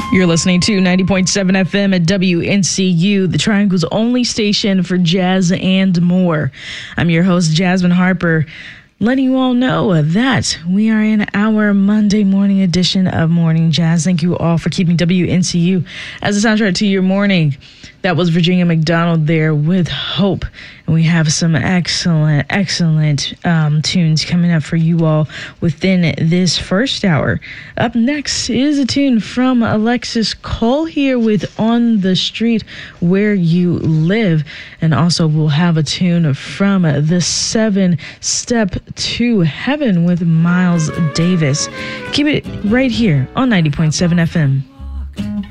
You're listening to 90.7 FM at WNCU, the Triangle's only station for jazz and more. I'm your host, Jasmine Harper, letting you all know that we are in our Monday morning edition of Morning Jazz. Thank you all for keeping WNCU as a soundtrack to your morning. That was Virginia McDonald there with Hope. And we have some excellent tunes coming up for you all within this first hour. Up next is a tune from Alexis Cole here with On the Street Where You Live. And also we'll have a tune from The 7 Step to Heaven with Miles Davis. Keep it right here on 90.7 FM.